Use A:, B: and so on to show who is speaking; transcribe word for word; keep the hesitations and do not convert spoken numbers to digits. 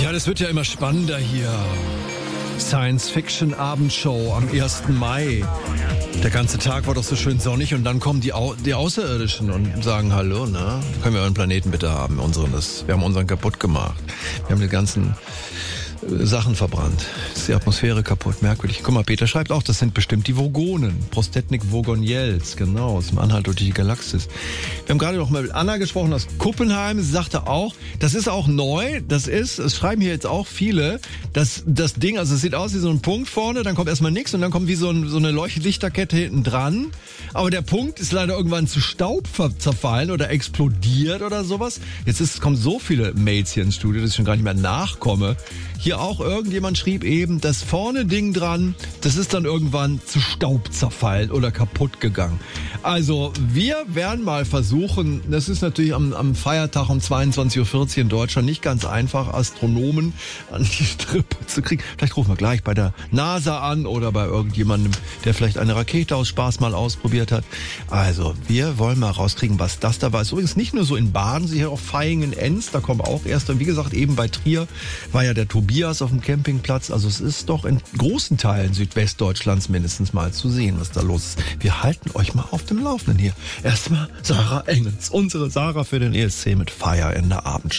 A: Ja, das wird ja immer spannender hier. Science-Fiction-Abendshow am ersten Mai. Der ganze Tag war doch so schön sonnig und dann kommen die, Au- die Außerirdischen und sagen, hallo, ne? Können wir euren Planeten bitte haben? Unseren, das, wir haben unseren kaputt gemacht. Wir haben die ganzen äh, Sachen verbrannt. Ist die Atmosphäre kaputt, merkwürdig. Guck mal, Peter schreibt auch, das sind bestimmt die Vogonen. Prostetnik Vogoniels, genau, aus dem Anhalt durch die Galaxis. Wir haben gerade noch mal mit Anna gesprochen aus Kuppenheim. Sie sagte auch, das ist auch neu, das ist, es schreiben hier jetzt auch viele, dass das Ding, also es sieht aus wie so ein Punkt vorne, dann kommt erstmal nichts und dann kommt wie so, ein, so eine Leuchtlichterkette hinten dran. Aber der Punkt ist leider irgendwann zu Staub ver- zerfallen oder explodiert oder sowas. Jetzt ist, kommen so viele Mails hier ins Studio, dass ich schon gar nicht mehr nachkomme. Hier auch irgendjemand schrieb eben, das vorne Ding dran, das ist dann irgendwann zu Staub zerfallen oder kaputt gegangen. Also wir werden mal versuchen, das ist natürlich am, am Feiertag um zweiundzwanzig Uhr vierzig in Deutschland nicht ganz einfach, Astronomen an die Strippe zu kriegen. Vielleicht rufen wir gleich bei der NASA an oder bei irgendjemandem, der vielleicht eine Rakete aus Spaß mal ausprobiert hat. Also wir wollen mal rauskriegen, was das da war. Ist übrigens nicht nur so in Baden, sicher auch Vaihingen, Enns, da kommen auch erst. Und wie gesagt, eben bei Trier war ja der Tobias auf dem Campingplatz. Also es ist doch in großen Teilen Südwestdeutschlands mindestens mal zu sehen, was da los ist. Wir halten euch mal auf dem Laufenden hier. Erstmal Sarah Engels, unsere Sarah für den E S C mit Fire in der Abendshow.